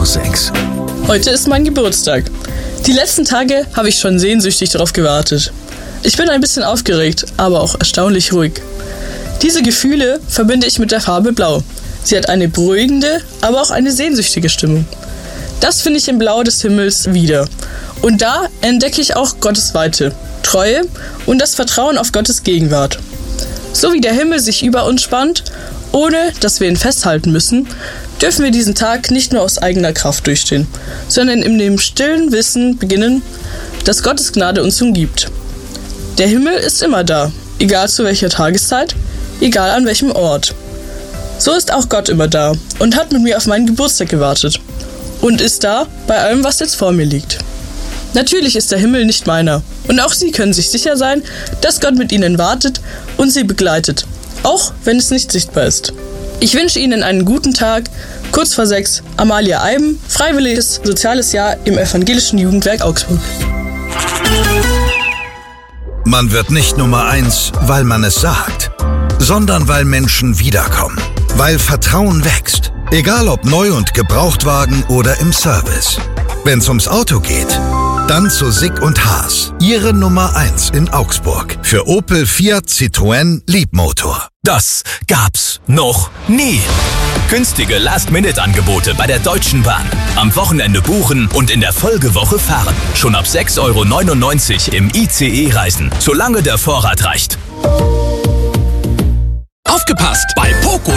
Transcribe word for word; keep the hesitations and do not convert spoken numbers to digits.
genau sechs. Heute ist mein Geburtstag. Die letzten Tage habe ich schon sehnsüchtig darauf gewartet. Ich bin ein bisschen aufgeregt, aber auch erstaunlich ruhig. Diese Gefühle verbinde ich mit der Farbe Blau. Sie hat eine beruhigende, aber auch eine sehnsüchtige Stimmung. Das finde ich im Blau des Himmels wieder. Und da entdecke ich auch Gottes Weite, Treue und das Vertrauen auf Gottes Gegenwart. So wie der Himmel sich über uns spannt, ohne dass wir ihn festhalten müssen, dürfen wir diesen Tag nicht nur aus eigener Kraft durchstehen, sondern in dem stillen Wissen beginnen, dass Gottes Gnade uns umgibt. Der Himmel ist immer da, egal zu welcher Tageszeit, egal an welchem Ort. So ist auch Gott immer da und hat mit mir auf meinen Geburtstag gewartet und ist da bei allem, was jetzt vor mir liegt. Natürlich ist der Himmel nicht meiner und auch Sie können sich sicher sein, dass Gott mit Ihnen wartet und Sie begleitet, auch wenn es nicht sichtbar ist. Ich wünsche Ihnen einen guten Tag. Kurz vor sechs, Amalia Eiben, Freiwilliges Soziales Jahr im Evangelischen Jugendwerk Augsburg. Man wird nicht Nummer eins, weil man es sagt, sondern weil Menschen wiederkommen, weil Vertrauen wächst, egal ob neu und Gebrauchtwagen oder im Service. Wenn's ums Auto geht, dann zu Sick und Haas, Ihre Nummer eins in Augsburg für Opel, Fiat, Citroën, Leapmotor. Das gab's noch nie. Günstige Last-Minute-Angebote bei der Deutschen Bahn. Am Wochenende buchen und in der Folgewoche fahren. Schon ab sechs Euro neunundneunzig im I C E reisen, solange der Vorrat reicht. Aufgepasst! Bei Poco